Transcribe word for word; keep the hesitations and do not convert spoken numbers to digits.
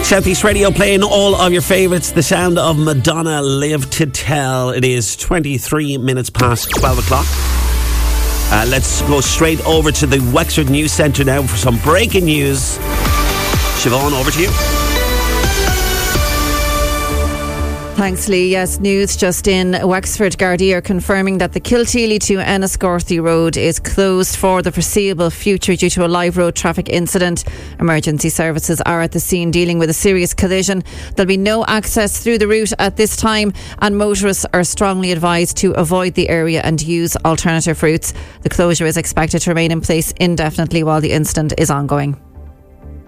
Southeast Radio playing all of your favourites. The sound of Madonna, Live to Tell. It is twenty-three minutes past twelve o'clock. Uh, let's go straight over to the Wexford News Centre now for some breaking news. Siobhan, over to you. Thanks, Lee. Yes, news just in. Wexford Gardaí are confirming that the Kilteely to Enniscorthy road is closed for the foreseeable future due to a live road traffic incident. Emergency services are at the scene dealing with a serious collision. There'll be no access through the route at this time, and motorists are strongly advised to avoid the area and use alternative routes. The closure is expected to remain in place indefinitely while the incident is ongoing.